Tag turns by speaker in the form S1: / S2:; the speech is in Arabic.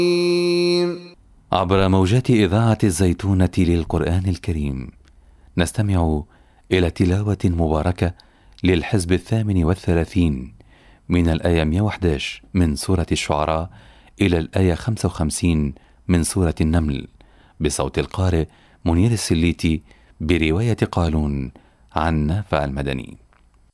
S1: عبر موجات إذاعة الزيتونة للقرآن الكريم نستمع إلى تلاوة مباركة للحزب 38 من الآية 111 من سورة الشعراء إلى الآية 55 من سورة النمل بصوت القارئ منير السليتي برواية قالون عن نافع المدني.